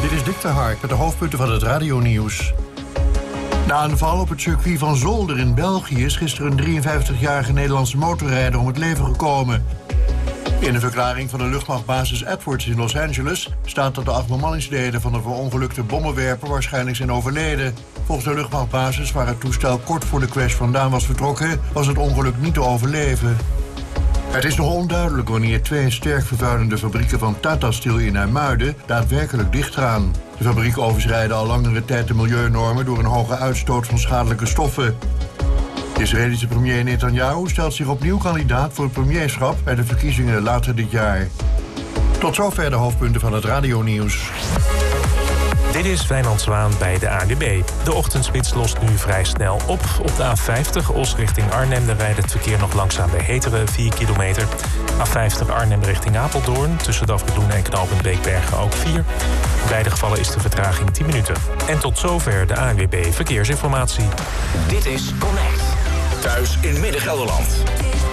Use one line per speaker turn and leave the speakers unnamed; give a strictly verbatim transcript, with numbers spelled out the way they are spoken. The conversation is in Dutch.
Dit is Dick de Hark met de hoofdpunten van het radionieuws. Na een val op het circuit van Zolder in België is gisteren een drieënvijftigjarige Nederlandse motorrijder om het leven gekomen. In een verklaring van de luchtmachtbasis Edwards in Los Angeles staat dat de acht bemanningsleden van de verongelukte bommenwerper waarschijnlijk zijn overleden. Volgens de luchtmachtbasis, waar het toestel kort voor de crash vandaan was vertrokken, was het ongeluk niet te overleven. Het is nog onduidelijk wanneer twee sterk vervuilende fabrieken van Tata Steel in IJmuiden daadwerkelijk dichtgaan. De fabrieken overschrijden al langere tijd de milieunormen door een hoge uitstoot van schadelijke stoffen. De Israëlische premier Netanyahu stelt zich opnieuw kandidaat voor het premierschap bij de verkiezingen later dit jaar. Tot zover de hoofdpunten van het radionieuws.
Dit is Wijnand Zwaan bij de A N W B. De ochtendspits lost nu vrij snel op. Op de A vijftig Os richting Arnhem daar rijdt het verkeer nog langzaam bij Heteren, vier kilometer. A vijftig Arnhem richting Apeldoorn, tussen Dafbedoen en knooppunt Beekbergen ook vier. In beide gevallen is de vertraging tien minuten. En tot zover de A N W B Verkeersinformatie.
Dit is Connect. Thuis in Midden-Gelderland.